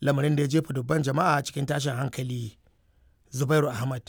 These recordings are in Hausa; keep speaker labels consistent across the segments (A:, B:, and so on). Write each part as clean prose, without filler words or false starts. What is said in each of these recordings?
A: lamarin da ya jefa dubban jama'a cikin tashin hankali. Zubairu Ahmad,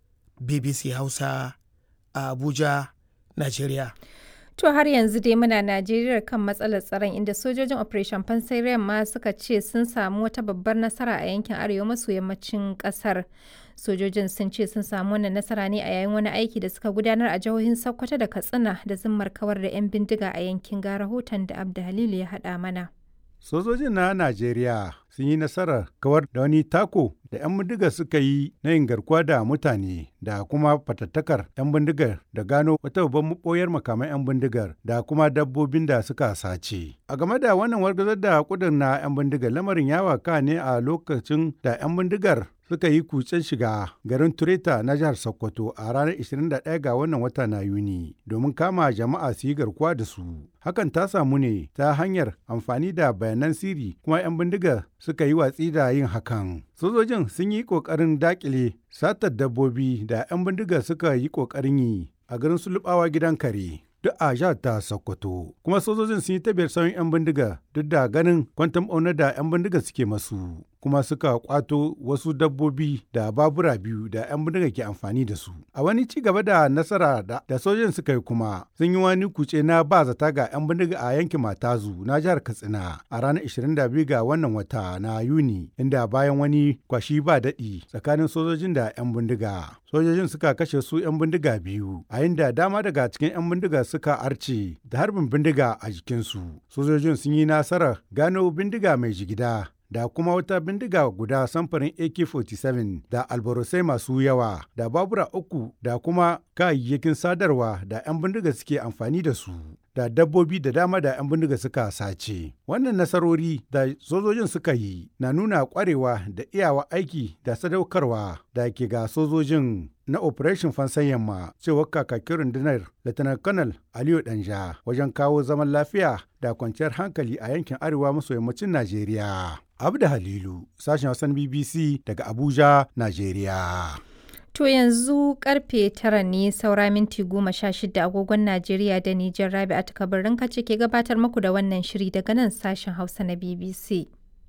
A: BBC Hausa a Abuja, Najeriya.
B: To har yanzu dai muna Najeriya kan matsalar tsaron inda sojojin Operation Fansai Yamma suka ce sun samu wata babbar nasara a yankin arewa maso yammacin kasar. Sojojin sun ce sun samu wannan nasara ne a yayin wani aiki da suka gudanar a jihohin Sokoto da Katsina da zimmar kawar da 'yan bindiga a yankin, ga rahoton da Abda Halilu ya haɗa mana.
C: Sojojin na Najeriya sun yi nasarar kawar da wani tako da 'yan bindiga suka yi na yin garkuwa da mutane da kuma fatattakar 'yan bindigar da gano wata babban maɓoyar makaman 'yan bindigar da kuma dabbobin da suka sace. A game da wannan wargazar da kudin na 'yan bindigar, lamarin ya waka ne a lokacin da 'yan bindigar suka yi kutsen shiga garin Tureta na jihar Sokoto a ranar 21 ga wannan wata na Yuni domin kama jama'a su yi garkuwa da su. Hakan ta samu ne ta hanyar amfani da bayanan sirri, kuma 'yan bindigar suka yi watsi da yin hakan. Sojojin sun yi ƙoƙarin daƙile satar dabbobi da 'yan bindigar suka yi ƙoƙarin yi a garin Sulubawa gidan kare, duk a jihar ta Sokoto. Kuma sojojin sun yi tabiyar sauyin 'yan bindiga duk da ganin kwantam ɓauna da 'yan bindiga suke masu. Kuma suka kwato wasu dabbobi da babura biyu da 'yan bindiga ke amfani da su. A wani ci gaba da nasara da sojojin suka yi kuma sun yi wani kuce na ba zata ga 'yan bindiga a yankin Matazu na jihar Katsina a ranar 22 ga wannan wata na Yuni, inda bayan wani kwashi ba daɗi tsakanin sojojin da 'yan bindiga. Sojojin suka kashe su 'yan bindiga biyu, a inda dama daga cikin 'yan bindiga suka arce da harbin bindiga a jikinsu. Sojojin sun yi nasarar gano bindiga mai jigida da kuma wata bindiga guda samfarin AK-47 da albarusai masu yawa da babura uku da kuma kayayyakin sadarwa da 'yan bindiga suke amfani da su da dabbobi da dama da 'yan bindiga suka sace. Wannan nasarori da sojojin suka yi na nuna kwarewa da iyawa aiki da sadaukarwa da ke ga sojojin na Operation Fansan Yamma, cewar kakakin rundunar Lieutenant Colonel Aliyu Danja, wajen kawo zaman lafiya da kwanciyar hankali a yankin arewa maso yammacin Najeriya. Abda Halilu, sashen Hausan BBC daga Abuja, Najeriya.
B: To yanzu karfe 9 ne saura minti 16 agogon Najeriya da Nijar. Rabi'atu Kabirin kace ke gabatar muku da wannan shiri daga nan sashen Hausa na BBC.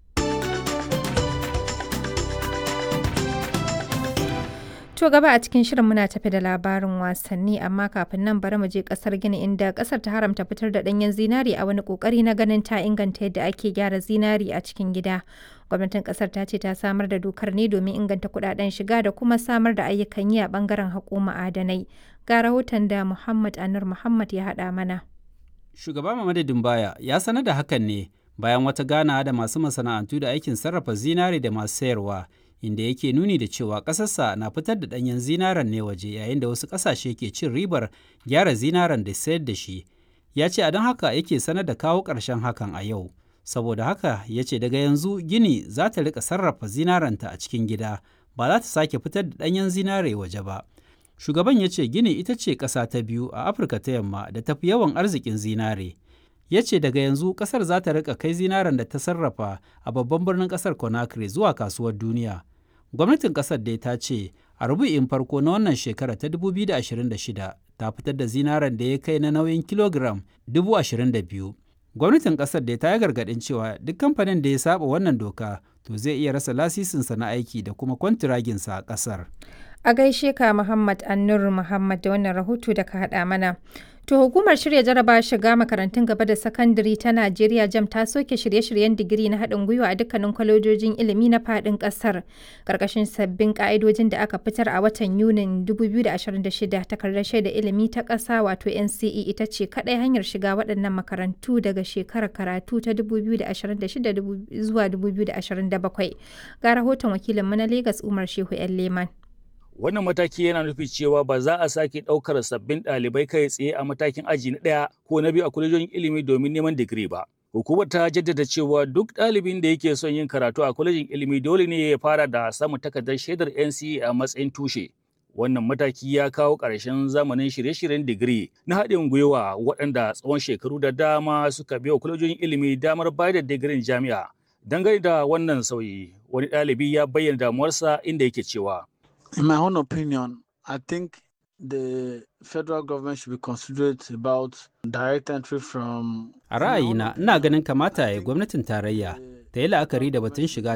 B: To gaba a cikin shirin muna tafi da labarin wasanni, amma kafin nan bari mu je kasar Gini inda kasar ta haramta fitar da danyen zinari a wani kokari na ganin ta inganta yadda ake gyara zinari a cikin gida. Gwamnatin kasar ta ce ta samar da dokar ne domin inganta kudaden shiga da kuma samar da ayyukan yi a bangaren haƙo ma'adanai. Ga rahoton da Muhammad Anur Muhammad ya haɗa mana.
D: Shugaba Mamadu Dumbaya ya sanar da hakan ne bayan wata ganawa da masu masana'antu da aikin sarrafa zinari da masu sayarwa, inda yake nuni da cewa ƙasarsa na fitar da ɗanyen zinaren ne waje, yayin da wasu ƙasashe ke cin ribar gyara zinaren da sayar da shi. Ya ce a don haka yake sanar da kawo ƙarshen hakan a yau. Saboda haka ya ce daga yanzu Gini za ta riƙa sarrafa zinarenta a cikin gida, ba za ta sake fitar da ɗanyen zinare waje ba. Shugaban ya ce Gini ita ce ƙasa ta biyu a Afirka ta Yamma da tafi yawan arzikin zinare. Ya ce daga yanzu ƙasar za ta riƙa kai zinaren da ta sarrafa a babban birnin ƙasar Conakry zuwa kasuwar duniya. Gwamnatin ƙasar dai ta ce a rubu'in farko na wannan shekara ta 2026 ta fitar da zinaren da ya kai na nauyin kilogiram 22,000. Gwamnatin ƙasar dai ta yi gargaɗin cewa duk kamfanin da ya saba wannan doka to zai iya rasa lasisinsa na aiki da kuma kwantiraginsa a ƙasar.
B: A gaishe ka Muhammad Annur Muhammad da wannan rahoto da ka haɗa mana. To hukumar shirya jaraba shiga makarantun gaba da sakandare ta Najeriya JAMB ta soke shirye-shiryen digiri na haɗin gwiwa a dukkanin kwalejojin ilimi na faɗin ƙasar. Ƙarƙashin sabbin ƙa'idojin da aka fitar a watan Yunin 2026, takardar shaida ilimi ta ƙasa wato NCE ita ce kaɗai hanyar shiga waɗannan makarantu daga shekarar karatu ta 2026 zuwa 2027. Ga rahoton wakilinmu na Legas Umar Shehu 'yan Leman.
E: Wannan mataki yana nufi cewa ba za a sake ɗaukar sabbin ɗalibai kai tsaye a matakin aji na ɗaya ko na biyu a kwalejojin ilimi domin neman digiri ba. Hukumar ta jaddada cewa duk ɗalibin da yake son yin karatu a kwalejin ilimi dole ne ya fara da samun takardar shaidar NCE a matsayin tushe. Wannan mataki ya kawo ƙarshen zamanin shirye-shiryen digiri na haɗin gwiwa waɗanda tsawon shekaru da dama suka biya kwalejojin ilimi damar bayar da digirin jami'a. Dangane da wannan sauyi, wani ɗalibi ya bayyana damuwarsa inda yake cewa,
F: In my own opinion, I think the federal government should be considerate about direct entry from...
D: A ra'ayina, ina ganin kamata ya gwamnatin tarayya ta yi la'akari da batun shiga